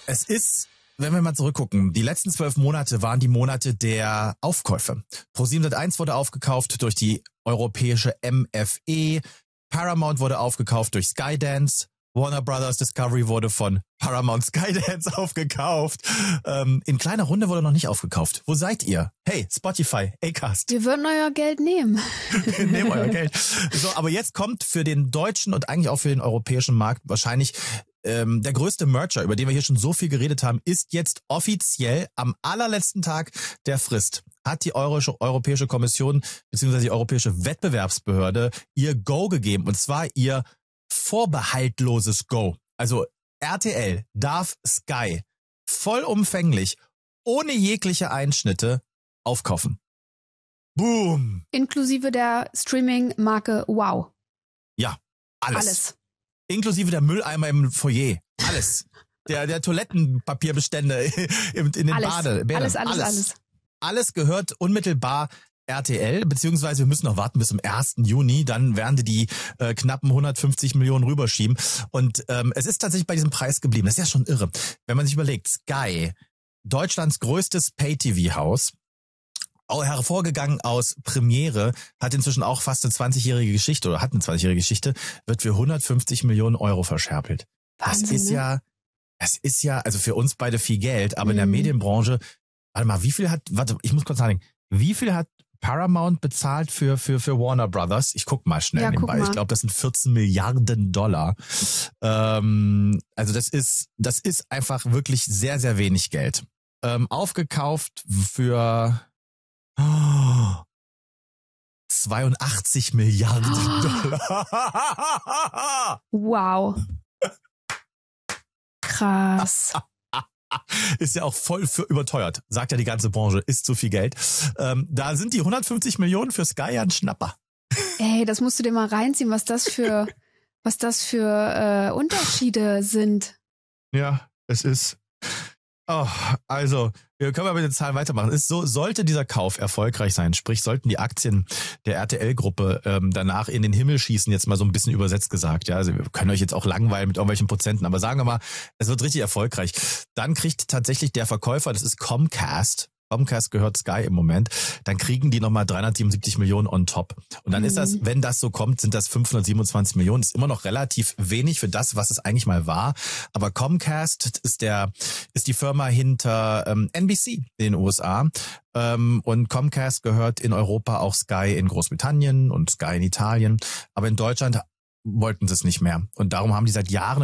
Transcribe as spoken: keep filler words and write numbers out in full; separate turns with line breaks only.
Es ist, wenn wir mal zurückgucken, die letzten zwölf Monate waren die Monate der Aufkäufe. ProSiebenSat.eins wurde aufgekauft durch die europäische M F E, Paramount wurde aufgekauft durch Skydance, Warner Brothers Discovery wurde von Paramount Skydance aufgekauft. Ähm, in kleiner Runde wurde noch nicht aufgekauft. Wo seid ihr? Hey, Spotify, Acast.
Wir würden euer Geld nehmen.
Wir nehmen euer Geld. So, aber jetzt kommt für den deutschen und eigentlich auch für den europäischen Markt wahrscheinlich ähm, der größte Merger, über den wir hier schon so viel geredet haben, ist jetzt offiziell am allerletzten Tag der Frist. Hat die Euro- Europäische Kommission bzw. die Europäische Wettbewerbsbehörde ihr Go gegeben. Und zwar ihr vorbehaltloses Go. Also R T L darf Sky vollumfänglich, ohne jegliche Einschnitte, aufkaufen. Boom!
Inklusive der Streaming-Marke Wow.
Ja, alles.
Alles.
Inklusive der Mülleimer im Foyer. Alles. der der Toilettenpapierbestände in, in den
alles.
Bade, Bädern.
Alles, alles, alles, alles.
Alles gehört unmittelbar R T L, beziehungsweise wir müssen noch warten bis zum ersten Juni, dann werden die die äh, knappen hundertfünfzig Millionen rüberschieben. Und ähm, es ist tatsächlich bei diesem Preis geblieben. Das ist ja schon irre. Wenn man sich überlegt, Sky, Deutschlands größtes Pay-T V-Haus, auch hervorgegangen aus Premiere, hat inzwischen auch fast eine zwanzigjährige Geschichte oder hat eine zwanzigjährige Geschichte, wird für hundertfünfzig Millionen Euro verscherpelt.
Wahnsinn,
das ist
ne?
ja, das ist ja, also für uns beide viel Geld, aber
Mhm.
in der Medienbranche, warte mal, wie viel hat, warte, ich muss kurz nachdenken, wie viel hat Paramount bezahlt für für für Warner Brothers? Ich guck mal schnell
Ja, guck
nebenbei.
mal.
Ich glaube, das sind vierzehn Milliarden Dollar. Ähm, also das ist das ist einfach wirklich sehr sehr wenig Geld. Ähm, aufgekauft für oh, zweiundachtzig Milliarden
Oh.
Dollar.
Wow. Krass.
Ist ja auch voll für überteuert, sagt ja die ganze Branche, ist zu viel Geld. Ähm, da sind die hundertfünfzig Millionen für Sky ja ein Schnapper.
Ey, das musst du dir mal reinziehen, was das für, was das für äh, Unterschiede sind.
Ja, es ist. Oh, also, wir können mal mit den Zahlen weitermachen. Es ist so, sollte dieser Kauf erfolgreich sein, sprich, sollten die Aktien der R T L-Gruppe ähm, danach in den Himmel schießen, jetzt mal so ein bisschen übersetzt gesagt. Ja, also wir können euch jetzt auch langweilen mit irgendwelchen Prozenten, aber sagen wir mal, es wird richtig erfolgreich. Dann kriegt tatsächlich der Verkäufer, das ist Comcast, Comcast gehört Sky im Moment, dann kriegen die nochmal dreihundertsiebenundsiebzig Millionen on top. Und dann
Mhm.
ist das, wenn das so kommt, sind das fünfhundertsiebenundzwanzig Millionen. Ist immer noch relativ wenig für das, was es eigentlich mal war. Aber Comcast ist der, ist die Firma hinter ähm, N B C in den U S A. Ähm, und Comcast gehört in Europa auch Sky in Großbritannien und Sky in Italien. Aber in Deutschland wollten sie es nicht mehr. Und darum haben die seit Jahren